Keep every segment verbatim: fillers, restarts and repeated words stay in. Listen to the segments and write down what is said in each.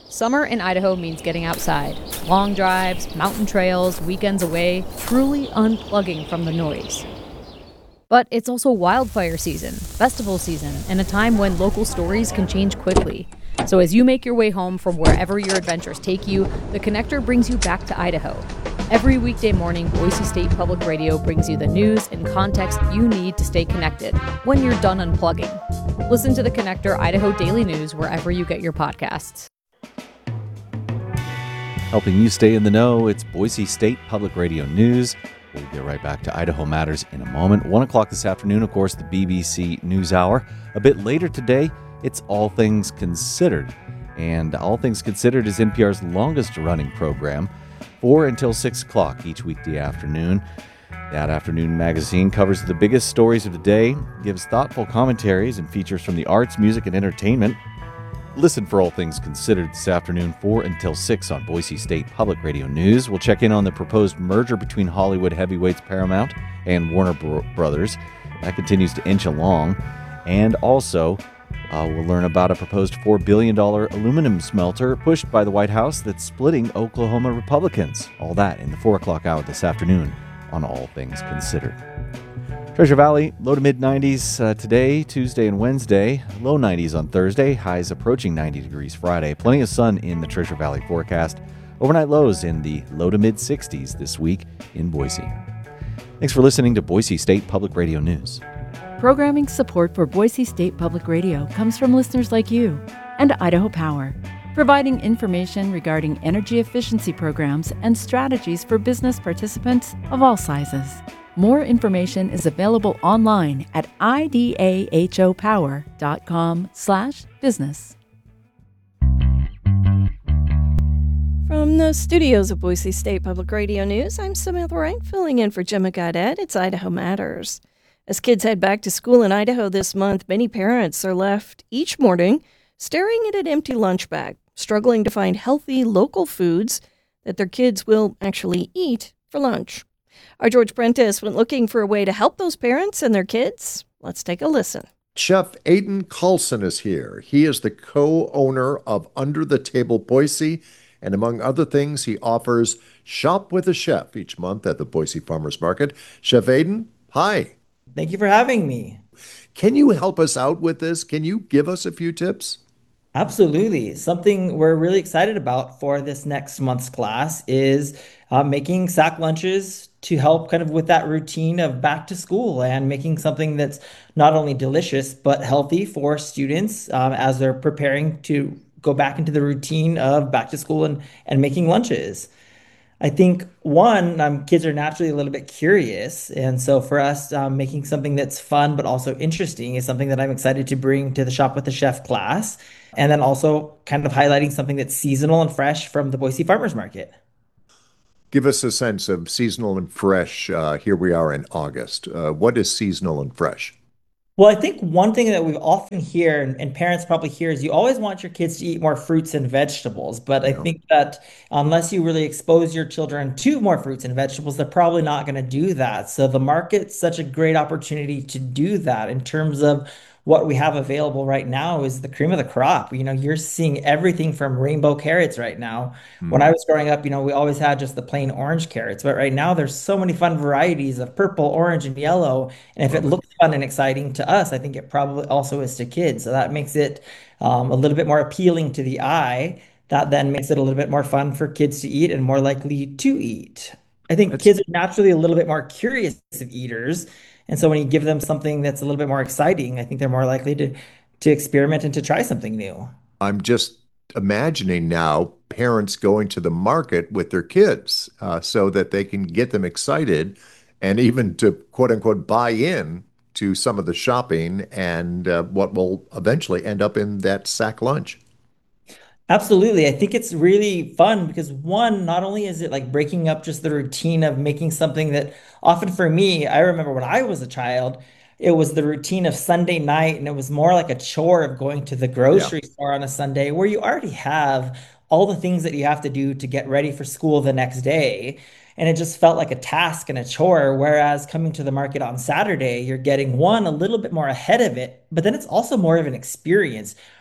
Summer in Idaho means getting outside. Long drives, mountain trails, weekends away, truly unplugging from the noise. But it's also wildfire season, festival season, and a time when local stories can change quickly. So as you make your way home from wherever your adventures take you, The Connector brings you back to Idaho. Every weekday morning, Boise State Public Radio brings you the news and context you need to stay connected when you're done unplugging. Listen to The Connector Idaho Daily News wherever you get your podcasts. Helping you stay in the know, it's Boise State Public Radio News. We'll get right back to Idaho Matters in a moment. One o'clock this afternoon, of course, the B B C News Hour. A bit later today, it's All Things Considered. And All Things Considered is N P R's longest-running program, four until six o'clock each weekday afternoon. That afternoon magazine covers the biggest stories of the day, gives thoughtful commentaries and features from the arts, music, and entertainment. Listen for All Things Considered this afternoon, four until six on Boise State Public Radio News. We'll check in on the proposed merger between Hollywood heavyweights Paramount and Warner Bro- Brothers. That continues to inch along. And also, uh, we'll learn about a proposed four billion dollars aluminum smelter pushed by the White House that's splitting Oklahoma Republicans. All that in the four o'clock hour this afternoon on All Things Considered. Treasure Valley, low to mid nineties uh, today, Tuesday and Wednesday. Low nineties on Thursday, highs approaching ninety degrees Friday. Plenty of sun in the Treasure Valley forecast. Overnight lows in the low to mid sixties this week in Boise. Thanks for listening to Boise State Public Radio News. Programming support for Boise State Public Radio comes from listeners like you and Idaho Power, providing information regarding energy efficiency programs and strategies for business participants of all sizes. More information is available online at idahopower.com slash business. From the studios of Boise State Public Radio News, I'm Samantha Rank, filling in for Gemma Gaudet. It's Idaho Matters. As kids head back to school in Idaho this month, many parents are left each morning staring at an empty lunch bag, struggling to find healthy local foods that their kids will actually eat for lunch. Our George Prentice went looking for a way to help those parents and their kids. Let's take a listen. Chef Aidan Carlson is here. He is the co-owner of Under the Table Boise, and among other things, he offers Shop with a Chef each month at the Boise Farmers Market. Chef Aidan, hi. Thank you for having me. Can you help us out with this? Can you give us a few tips? Absolutely. Something we're really excited about for this next month's class is uh, making sack lunches to help kind of with that routine of back to school and making something that's not only delicious but healthy for students um, as they're preparing to go back into the routine of back to school and, and making lunches. I think, one, um, kids are naturally a little bit curious. And so for us, um, making something that's fun but also interesting is something that I'm excited to bring to the Shop with the Chef class. And then also kind of highlighting something that's seasonal and fresh from the Boise Farmers Market. Give us a sense of seasonal and fresh. Uh, here we are in August. Uh, what is seasonal and fresh? Well, I think one thing that we often hear, and, and parents probably hear, is you always want your kids to eat more fruits and vegetables. But I Yeah. think that unless you really expose your children to more fruits and vegetables, they're probably not going to do that. So the market's such a great opportunity to do that in terms of what we have available right now is the cream of the crop. You know, you're seeing everything from rainbow carrots right now. When I was growing up, you know, we always had just the plain orange carrots, but right now there's so many fun varieties of purple, orange, and yellow. And if it looks fun and exciting to us, I think it probably also is to kids. So that makes it um, a little bit more appealing to the eye. That then makes it a little bit more fun for kids to eat and more likely to eat. I think That's kids are naturally a little bit more curious of eaters. And so when you give them something that's a little bit more exciting, I think they're more likely to to experiment and to try something new. I'm just imagining now parents going to the market with their kids uh, so that they can get them excited and even to quote unquote buy in to some of the shopping and uh, what will eventually end up in that sack lunch. Absolutely. I think it's really fun because one, not only is it like breaking up just the routine of making something that often for me, I remember when I was a child, it was the routine of Sunday night and it was more like a chore of going to the Yeah. grocery store on a Sunday where you already have all the things that you have to do to get ready for school the next day. And it just felt like a task and a chore. Whereas coming to the market on Saturday, you're getting one, a little bit more ahead of it, but then it's also more of an experience.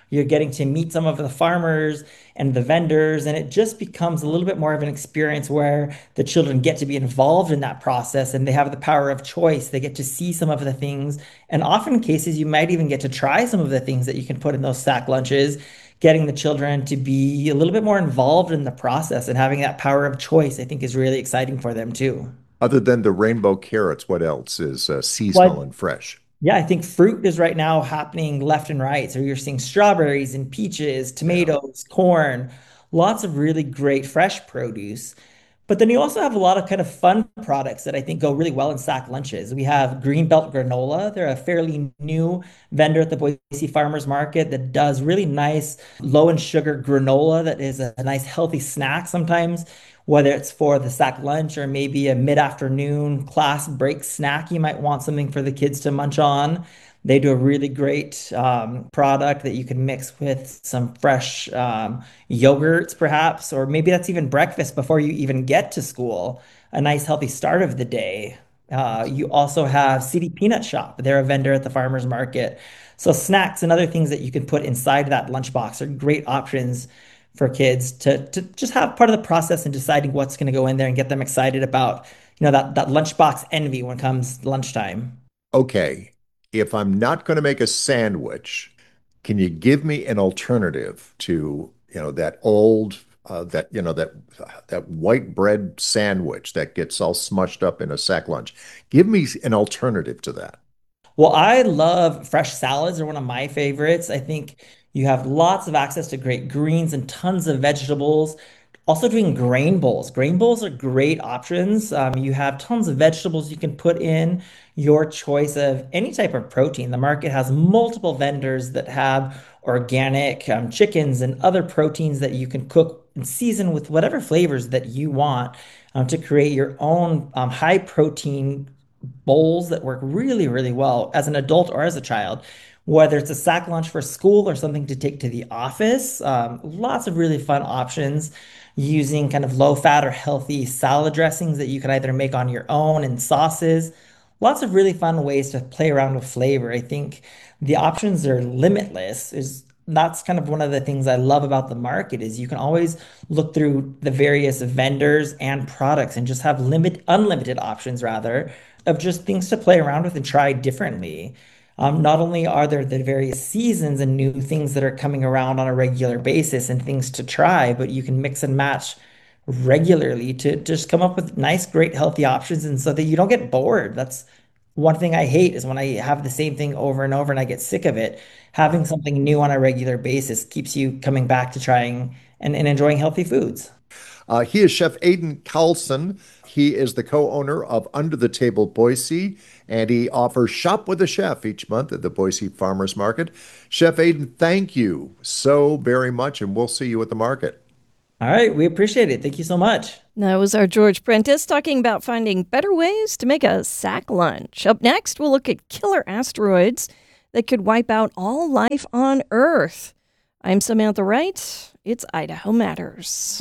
You're getting to meet some of the farmers and the vendors, and it just becomes a little bit more of an experience where the children get to be involved in that process and they have the power of choice. They get to see some of the things, and often in cases, you might even get to try some of the things that you can put in those sack lunches, getting the children to be a little bit more involved in the process and having that power of choice, I think is really exciting for them too. Other than the rainbow carrots, what else is uh, seasonal Well, and fresh? yeah, I think fruit is right now happening left and right. So you're seeing strawberries and peaches, Yeah. tomatoes, corn, lots of really great fresh produce. But then you also have a lot of kind of fun products that I think go really well in sack lunches. We have Greenbelt Granola. They're a fairly new vendor at the Boise Farmers Market that does really nice low in sugar granola that is a, a nice healthy snack sometimes, whether it's for the sack lunch or maybe a mid-afternoon class break snack. You might want something for the kids to munch on. They do a really great um, product that you can mix with some fresh um, yogurts, perhaps, or maybe that's even breakfast before you even get to school. A nice, healthy start of the day. Uh, you also have City Peanut Shop. They're a vendor at the farmers market. So snacks and other things that you can put inside that lunchbox are great options for kids to to just have part of the process in deciding what's going to go in there and get them excited about, you know, that that lunchbox envy when it comes lunchtime. Okay, if I'm not going to make a sandwich, can you give me an alternative to, you know, that old, uh, that, you know, that that white bread sandwich that gets all smushed up in a sack lunch? Give me an alternative to that. Well, I love fresh salads. They're one of my favorites. I think you have lots of access to great greens and tons of vegetables. Also doing grain bowls. Grain bowls are great options. Um, you have tons of vegetables you can put in, your choice of any type of protein. The market has multiple vendors that have organic um, chickens and other proteins that you can cook and season with whatever flavors that you want um, to create your own um, high protein bowls that work really, really well as an adult or as a child, whether it's a sack lunch for school or something to take to the office. Um, lots of really fun options using kind of low fat or healthy salad dressings that you can either make on your own and sauces. Lots of really fun ways to play around with flavor. I think the options are limitless. Is That's kind of one of the things I love about the market is you can always look through the various vendors and products and just have limit unlimited options rather of just things to play around with and try differently. Um, not only are there the various seasons and new things that are coming around on a regular basis and things to try, but you can mix and match regularly to just come up with nice, great, healthy options and so that you don't get bored. That's one thing I hate is when I have the same thing over and over and I get sick of it. Having something new on a regular basis keeps you coming back to trying and, and enjoying healthy foods. Uh, he is Chef Aidan Carlson. He is the co-owner of Under the Table Boise, and he offers Shop with a Chef each month at the Boise Farmers Market. Chef Aidan, thank you so very much, and we'll see you at the market. All right, we appreciate it. Thank you so much. That was our George Prentice talking about finding better ways to make a sack lunch. Up next, we'll look at killer asteroids that could wipe out all life on Earth. I'm Samantha Wright. It's Idaho Matters.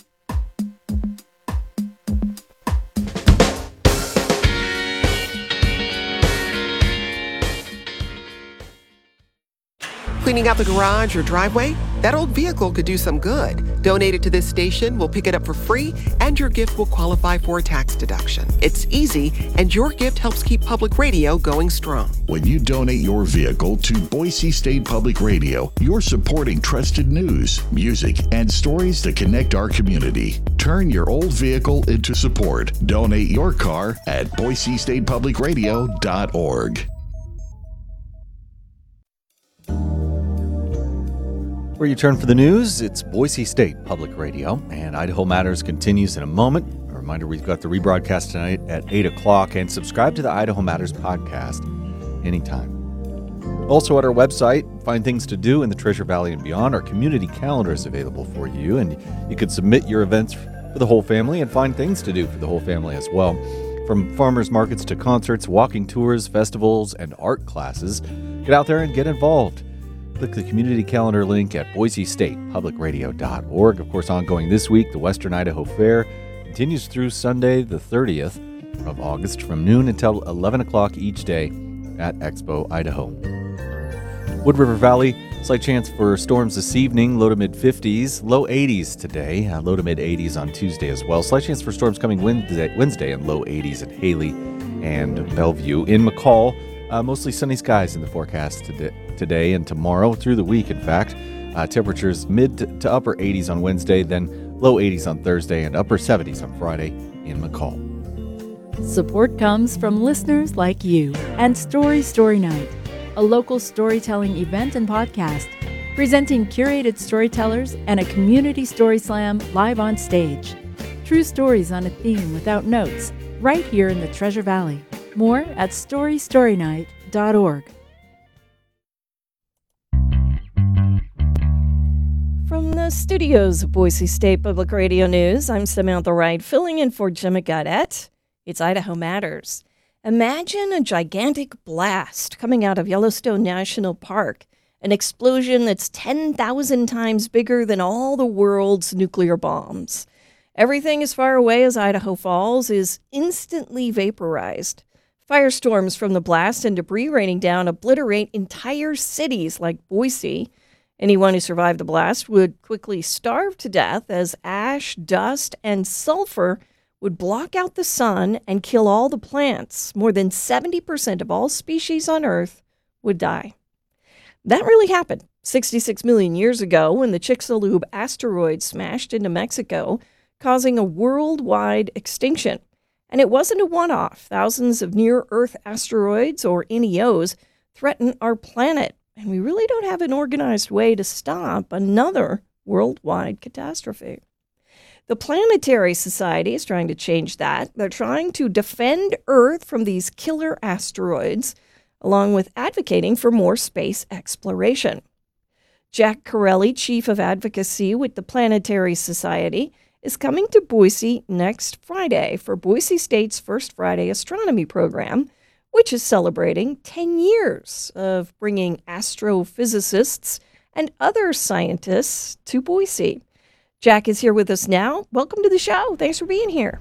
Cleaning out the garage or driveway? That old vehicle could do some good. Donate it to this station, we'll pick it up for free, and your gift will qualify for a tax deduction. It's easy, and your gift helps keep public radio going strong. When you donate your vehicle to Boise State Public Radio, you're supporting trusted news, music, and stories that connect our community. Turn your old vehicle into support. Donate your car at boise state public radio dot org. Where you turn for the news, it's Boise State Public Radio, and Idaho Matters continues in a moment. A reminder, we've got the rebroadcast tonight at eight o'clock, and subscribe to the Idaho Matters podcast anytime. Also at our website, find things to do in the Treasure Valley and beyond. Our community calendar is available for you, and you can submit your events for the whole family and find things to do for the whole family as well. From farmers markets to concerts, walking tours, festivals, and art classes, get out there and get involved. Click the community calendar link at boise state public radio dot org. Of course, ongoing this week, the Western Idaho Fair continues through Sunday, the thirtieth of August from noon until eleven o'clock each day at Expo Idaho. Wood River Valley, slight chance for storms this evening, low to mid fifties, low eighties today, uh, low to mid eighties on Tuesday as well. Slight chance for storms coming Wednesday, Wednesday and low eighties at Haley and Bellevue. In McCall, uh, mostly sunny skies in the forecast today, today and tomorrow, through the week, in fact. Uh, temperatures mid to upper eighties on Wednesday, then low eighties on Thursday and upper seventies on Friday in McCall. Support comes from listeners like you and Story Story Night, a local storytelling event and podcast presenting curated storytellers and a community story slam live on stage. True stories on a theme without notes, right here in the Treasure Valley. More at story story night dot org. From the studios of Boise State Public Radio News, I'm Samantha Wright, filling in for Gemma Gaudette. It's Idaho Matters. Imagine a gigantic blast coming out of Yellowstone National Park, an explosion that's ten thousand times bigger than all the world's nuclear bombs. Everything as far away as Idaho Falls is instantly vaporized. Firestorms from the blast and debris raining down obliterate entire cities like Boise. Anyone who survived the blast would quickly starve to death as ash, dust, and sulfur would block out the sun and kill all the plants. More than seventy percent of all species on Earth would die. That really happened sixty-six million years ago when the Chicxulub asteroid smashed into Mexico, causing a worldwide extinction. And it wasn't a one-off. Thousands of near-Earth asteroids, or N E Os, threaten our planet. And we really don't have an organized way to stop another worldwide catastrophe. The Planetary Society is trying to change that. They're trying to defend Earth from these killer asteroids, along with advocating for more space exploration. Jack Corelli, Chief of Advocacy with the Planetary Society, is coming to Boise next Friday for Boise State's First Friday Astronomy program, which is celebrating ten years of bringing astrophysicists and other scientists to Boise. Jack is here with us now. Welcome to the show. Thanks for being here.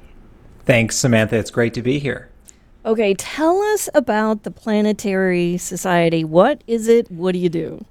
Thanks, Samantha. It's great to be here. Okay, tell us about the Planetary Society. What is it? What do you do?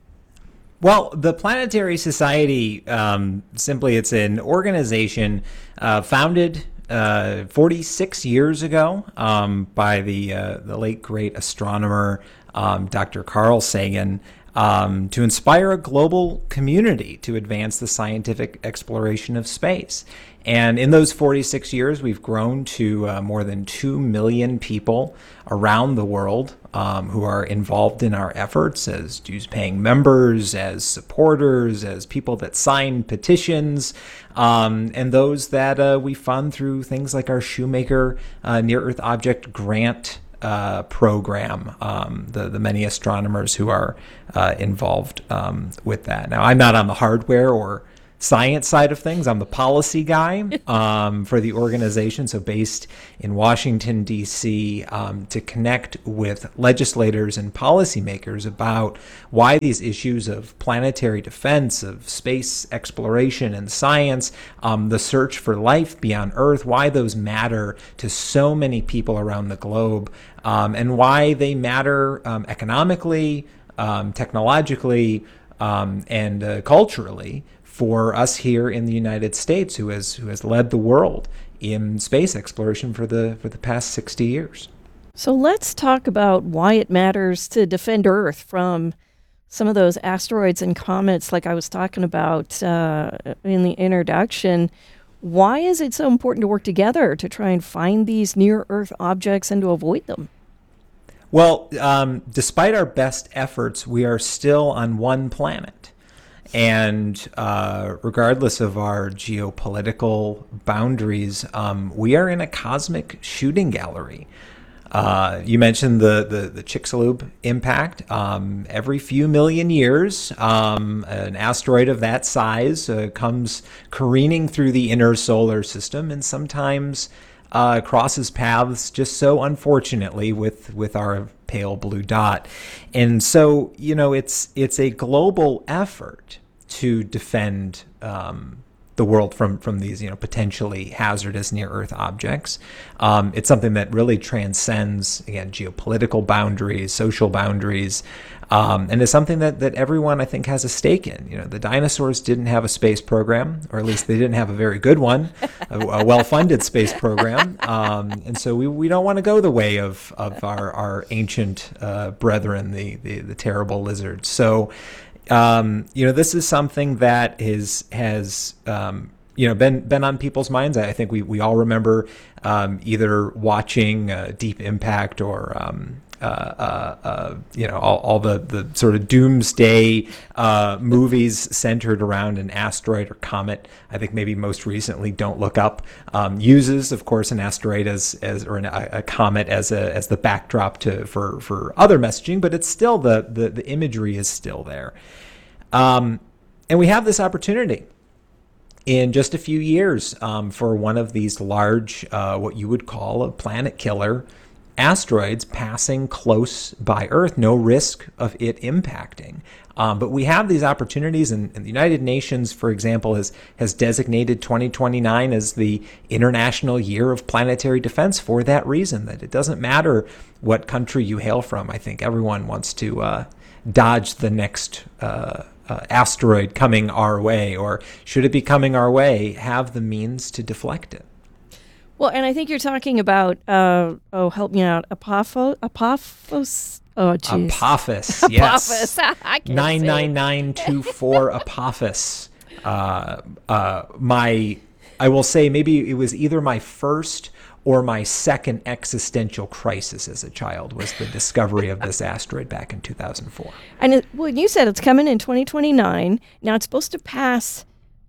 Well, the Planetary Society, um, simply it's an organization uh, founded uh, forty-six years ago um, by the uh, the late great astronomer um, Doctor Carl Sagan. Um, to inspire a global community to advance the scientific exploration of space. And in those forty-six years, we've grown to uh, more than two million people around the world um, who are involved in our efforts as dues-paying members, as supporters, as people that sign petitions, um, and those that uh, we fund through things like our Shoemaker uh, Near-Earth Object Grant Uh, program, um, the, the many astronomers who are uh, involved um, with that. Now, I'm not on the hardware or science side of things. I'm the policy guy um, for the organization, so based in Washington, D C, um, to connect with legislators and policymakers about why these issues of planetary defense, of space exploration and science, um, the search for life beyond Earth, why those matter to so many people around the globe, um, and why they matter um, economically, um, technologically, um, and uh, culturally for us here in the United States, who has who has led the world in space exploration for the for the past sixty years. So let's talk about why it matters to defend Earth from some of those asteroids and comets like I was talking about uh, in the introduction. Why is it so important to work together to try and find these near-Earth objects and to avoid them? Well, um, despite our best efforts, we are still on one planet. And uh, regardless of our geopolitical boundaries, um, we are in a cosmic shooting gallery. Uh, you mentioned the, the, the Chicxulub impact. Um, every few million years, um, an asteroid of that size uh, comes careening through the inner solar system and sometimes uh, crosses paths just so unfortunately with, with our pale blue dot. And so, you know, it's it's a global effort to defend um, the world from from these, you know, potentially hazardous near-Earth objects. Um, it's something that really transcends, again, geopolitical boundaries, social boundaries. Um, and it's something that, that everyone, I think, has a stake in. You know, the dinosaurs didn't have a space program, or at least they didn't have a very good one, a, a well-funded space program. Um, and so we, we don't want to go the way of, of our, our ancient uh, brethren, the, the, the terrible lizards. So, um, you know, this is something that is, has, um, you know, been been on people's minds. I think we, we all remember um, either watching uh, Deep Impact or, um, uh, uh, uh, you know, all, all the, the sort of doomsday uh, movies centered around an asteroid or comet. I think maybe most recently Don't Look Up um, uses, of course, an asteroid as, as or an, a, a comet as a as the backdrop to for, for other messaging, but it's still the, the, the imagery is still there. Um, and we have this opportunity in just a few years um, for one of these large, uh, what you would call a planet killer asteroids passing close by Earth, no risk of it impacting. Um, but we have these opportunities, and, and the United Nations, for example, has, has designated twenty twenty-nine as the International Year of Planetary Defense for that reason, that it doesn't matter what country you hail from. I think everyone wants to uh, dodge the next uh Uh, asteroid coming our way, or should it be coming our way, have the means to deflect it. Well, and I think you're talking about, uh, oh, help me out, Apophos? Apophos? Oh, jeez. Apophis, yes. Apophis. I can't nine nine say nine two four Apophis. Uh, uh, my, I will say maybe it was either my first or my second existential crisis as a child was the discovery of this asteroid back in two thousand four. And it, well, you said it's coming in twenty twenty-nine. Now it's supposed to pass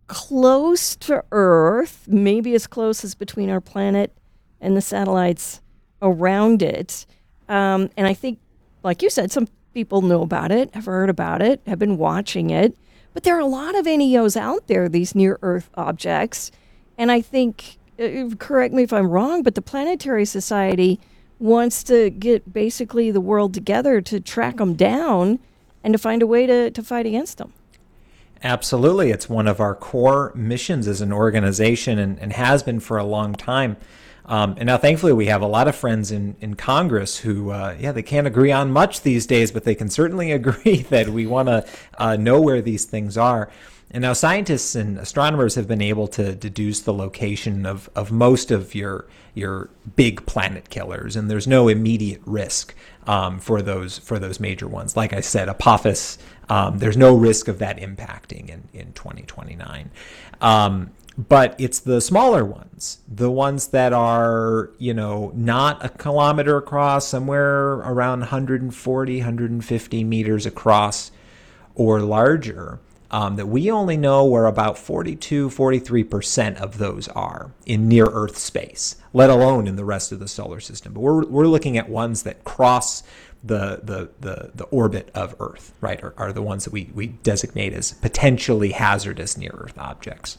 close to Earth, maybe as close as between our planet and the satellites around it. Um, and I think, like you said, some people know about it, have heard about it, have been watching it. But there are a lot of N E Os out there, these near-Earth objects. And I think, uh, correct me if I'm wrong, but the Planetary Society wants to get basically the world together to track them down and to find a way to, to fight against them. Absolutely. It's one of our core missions as an organization, and, and has been for a long time. Um, and now, thankfully, we have a lot of friends in, in Congress who, uh, yeah, they can't agree on much these days, but they can certainly agree that we want to uh, know where these things are. And now scientists and astronomers have been able to deduce the location of, of most of your your big planet killers, and there's no immediate risk um, for those for those major ones. Like I said, Apophis, um, there's no risk of that impacting in, in twenty twenty-nine. Um, but it's the smaller ones, the ones that are, you know, not a kilometer across, somewhere around one forty, one fifty meters across or larger, Um, that we only know where about forty-two, forty-three percent of those are in near-Earth space, let alone in the rest of the solar system. But we're we're looking at ones that cross the the the, the orbit of Earth, right? Are, are the ones that we, we designate as potentially hazardous near-Earth objects.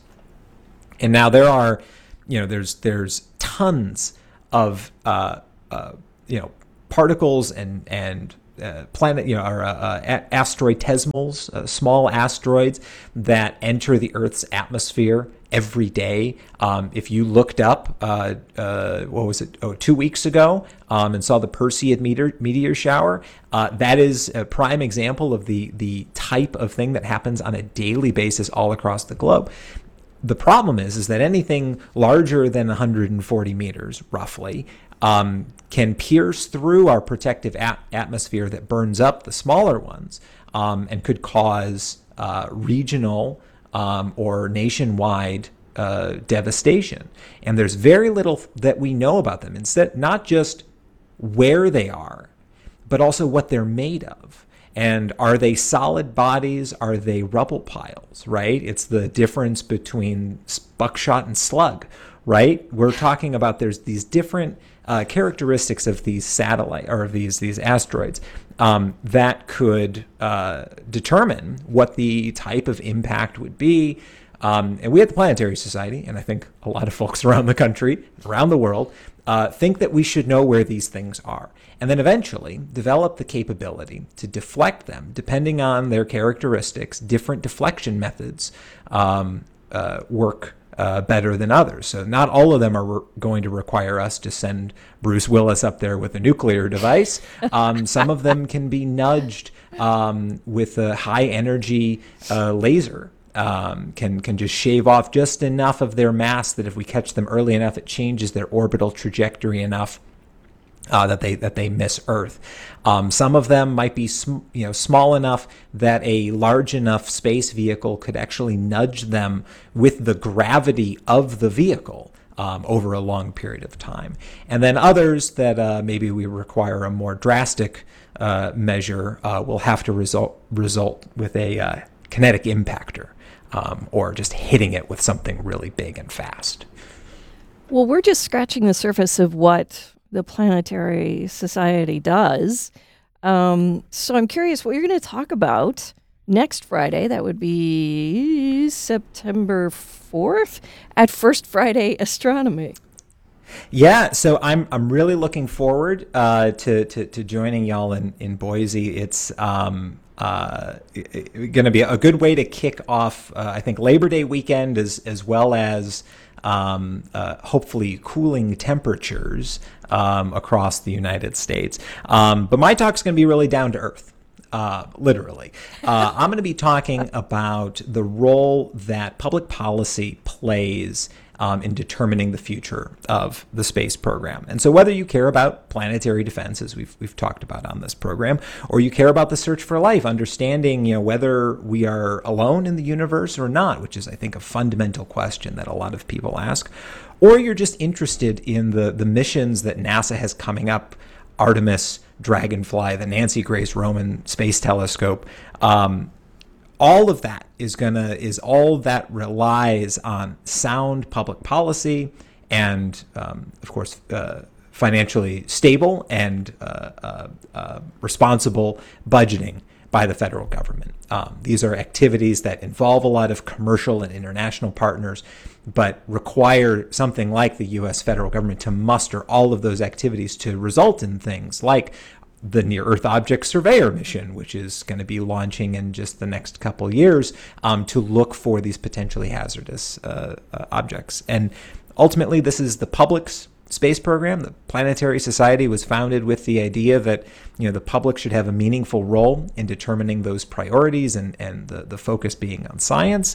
And now there are, you know, there's there's tons of uh, uh, you know particles and and Uh, planet, you know, or uh, uh, asteroidesmals, uh, small asteroids that enter the Earth's atmosphere every day. Um, if you looked up, uh, uh, what was it, oh, two weeks ago, um, and saw the Perseid meteor, meteor shower, uh, that is a prime example of the the type of thing that happens on a daily basis all across the globe. The problem is, is that anything larger than one hundred forty meters, roughly, um, can pierce through our protective at- atmosphere that burns up the smaller ones, um, and could cause uh, regional um, or nationwide uh, devastation. And there's very little that we know about them. Instead, not just where they are, but also what they're made of. And are they solid bodies? Are they rubble piles, right? It's the difference between buckshot and slug, right? We're talking about there's these different uh, characteristics of these satellite or of these these asteroids um, that could uh, determine what the type of impact would be. Um, and we at the Planetary Society, and I think a lot of folks around the country, around the world, uh, think that we should know where these things are, and then eventually develop the capability to deflect them, depending on their characteristics. Different deflection methods um, uh, work uh, better than others. So not all of them are re- going to require us to send Bruce Willis up there with a nuclear device. Um, some of them can be nudged um, with a high energy uh, laser. Um, can can just shave off just enough of their mass that if we catch them early enough, it changes their orbital trajectory enough uh, that they that they miss Earth. Um, some of them might be sm- you know small enough that a large enough space vehicle could actually nudge them with the gravity of the vehicle um, over a long period of time. And then others that uh, maybe we require a more drastic uh, measure uh, will have to result result with a uh, kinetic impactor. Um, or just hitting it with something really big and fast. Well, we're just scratching the surface of what the Planetary Society does. Um, so I'm curious what you're going to talk about next Friday. That would be September fourth at First Friday Astronomy. Yeah, so I'm I'm really looking forward uh, to, to to joining y'all in in Boise. It's um, uh, going to be a good way to kick off, uh, I think, Labor Day weekend, as as well as um, uh, hopefully cooling temperatures um, across the United States. Um, but my talk's going to be really down to earth. Uh, literally. Uh, I'm going to be talking about the role that public policy plays um, in determining the future of the space program. And so whether you care about planetary defense, as we've we've talked about on this program, or you care about the search for life, understanding you know whether we are alone in the universe or not, which is, I think, a fundamental question that a lot of people ask, or you're just interested in the, the missions that NASA has coming up, Artemis, Dragonfly, the Nancy Grace Roman Space Telescope, um, all of that is gonna is all that relies on sound public policy and, um, of course, uh, financially stable and uh, uh, uh, responsible budgeting by the federal government. Um, these are activities that involve a lot of commercial and international partners, but require something like the U S federal government to muster all of those activities to result in things like the Near Earth Object Surveyor mission, which is going to be launching in just the next couple of years um, to look for these potentially hazardous uh, uh, objects. And ultimately, this is the public's space program. The Planetary Society was founded with the idea that you know the public should have a meaningful role in determining those priorities and, and the, the focus being on science.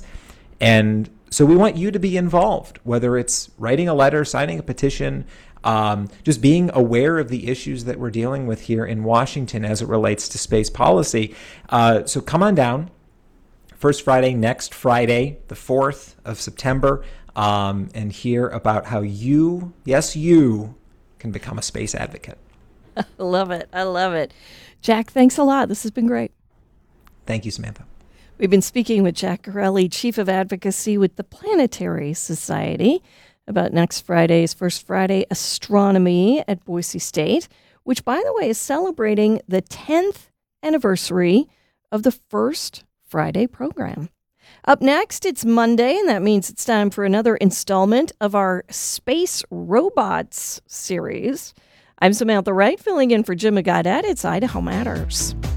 And so we want you to be involved, whether it's writing a letter, signing a petition, um, just being aware of the issues that we're dealing with here in Washington as it relates to space policy. Uh, so come on down. First Friday, next Friday, the fourth of September, um, and hear about how you, yes, you, can become a space advocate. I love it. I love it. Jack, thanks a lot. This has been great. Thank you, Samantha. We've been speaking with Jack Corelli, Chief of Advocacy with the Planetary Society, about next Friday's First Friday Astronomy at Boise State, which, by the way, is celebrating the tenth anniversary of the first Friday program. Up next, it's Monday, and that means it's time for another installment of our Space Robots series. I'm Samantha Wright, filling in for Jim Gaudet. It's Idaho Matters.